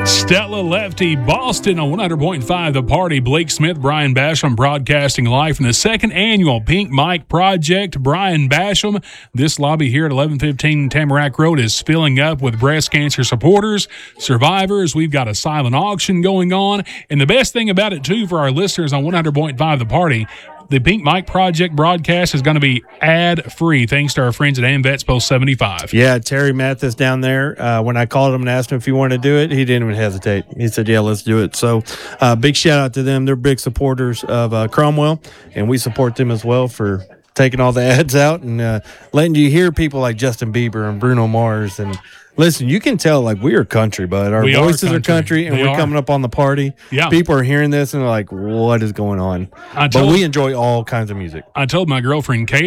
Stella Lefty, Boston on 100.5 The Party. Blake Smith, Brian Basham broadcasting live from the second annual Pink Mike Project. Brian Basham, this lobby here at 1115 Tamarack Road is filling up with breast cancer supporters, survivors. We've got a silent auction going on. And the best thing about it, too, for our listeners on 100.5 The Party, the Pink Mike Project broadcast is going to be ad-free thanks to our friends at AmVets Post 75. Yeah, Terry Mathis down there, when I called him and asked him if he wanted to do it, he didn't even hesitate. He said, yeah, let's do it. So big shout-out to them. They're big supporters of Cromwell, and we support them as well for taking all the ads out and letting you hear people like Justin Bieber and Bruno Mars. And listen, you can tell, like, we are country, bud. Our voices are country, and we're coming up on the party. Yeah. People are hearing this, and they're like, what is going on? But we enjoy all kinds of music. I told my girlfriend, Kate,